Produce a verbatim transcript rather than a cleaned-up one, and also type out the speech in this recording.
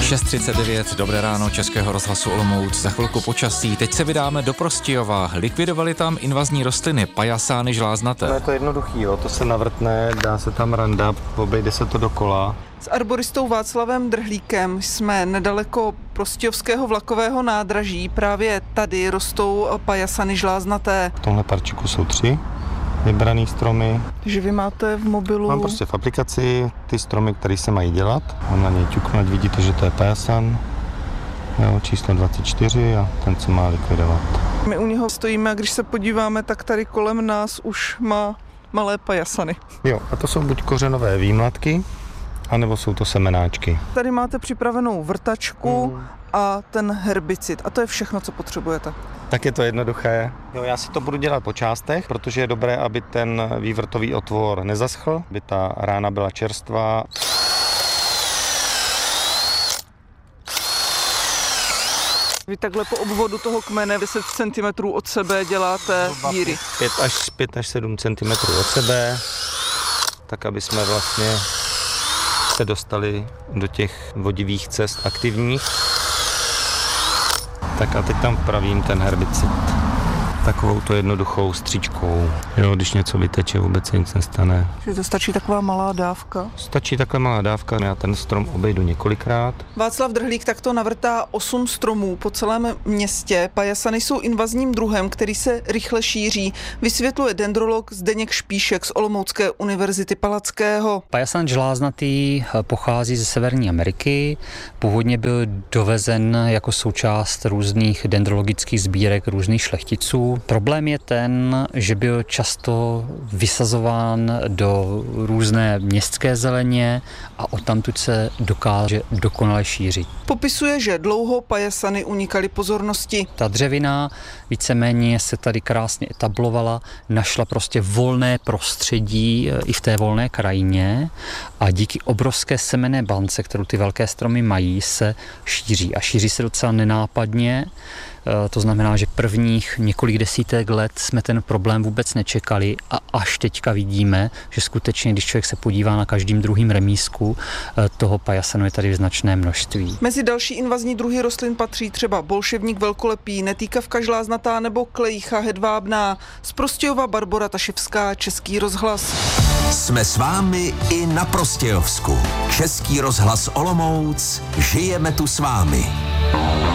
šest třicet devět, dobré ráno Českého rozhlasu Olomouc, za chvilku počasí. Teď se vydáme do Prostějova. Likvidovali tam invazní rostliny, pajasány žláznaté. No je to jednoduchý, jo. To se navrtne, dá se tam randa, obejde se to dokola. S arboristou Václavem Drhlíkem jsme nedaleko prostějovského vlakového nádraží. Právě tady rostou pajasany žláznaté. V tomhle parčíku jsou tři vybraný stromy. Takže vy máte v mobilu... Mám prostě v aplikaci ty stromy, které se mají dělat. Mám na něj ťuknu, ať vidíte, že to je pajasan. Jo, číslo dvacet čtyři a ten se má likvidovat. My u něho stojíme a když se podíváme, tak tady kolem nás už má malé pajasany. Jo, a to jsou buď kořenové výmlatky, anebo jsou to semenáčky. Tady máte připravenou vrtačku mm. a ten herbicid. A to je všechno, co potřebujete. Tak je to jednoduché. Jo, já si to budu dělat po částech, protože je dobré, aby ten vývrtový otvor nezaschl, aby ta rána byla čerstvá. Vy takhle po obvodu toho kmene deset centimetrů od sebe děláte díry. pět až sedm centimetrů od sebe, tak aby jsme vlastně se dostali do těch vodivých cest aktivních. Tak a teď tam vpravím ten herbicid takovou to jednoduchou stříčkou. Jo, když něco vyteče, vůbec se nic nestane. Že to stačí taková malá dávka? Stačí takhle malá dávka, já ten strom obejdu několikrát. Václav Drhlík takto navrtá osm stromů po celém městě. Pajasany jsou invazním druhem, který se rychle šíří. Vysvětluje dendrolog Zdeněk Špíšek z Olomoucké univerzity Palackého. Pajasan žláznatý pochází ze Severní Ameriky. Původně byl dovezen jako součást různých dendrologických sbírek různých šlechticů. Problém je ten, že byl často vysazován do různé městské zeleně a odtamtud se dokáže dokonale šířit. Popisuje, že dlouho pajasany unikaly pozornosti. Ta dřevina víceméně se tady krásně etablovala, našla prostě volné prostředí i v té volné krajině a díky obrovské semenné bance, kterou ty velké stromy mají, se šíří. A šíří se docela nenápadně. To znamená, že prvních několik desítek let jsme ten problém vůbec nečekali a až teďka vidíme, že skutečně, když člověk se podívá na každým druhým remízku, toho pajasanu je tady značné množství. Mezi další invazní druhy rostlin patří třeba bolševník velkolepý, netýkavka žláznatá nebo klejcha hedvábná. Z Prostějova Barbora Taševská, Český rozhlas. Jsme s vámi i na Prostějovsku. Český rozhlas Olomouc, žijeme tu s vámi.